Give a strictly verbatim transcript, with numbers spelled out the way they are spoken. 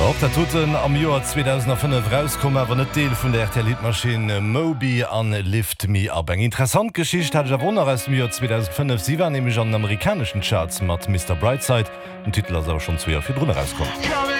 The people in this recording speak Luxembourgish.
Op der Toten am Joar zweitausendfünf rauskom awer net Deel vun der R T L-Maschine Moby an Lift Me Up. Eng interessant Geschicht hat ja Wonner aus dem Joar zweitausendfünf. Sie war nämlich an den amerikanischen Charts mat Mister Brightside. Den Titel as auch schon zu fir Drnne rauskommen.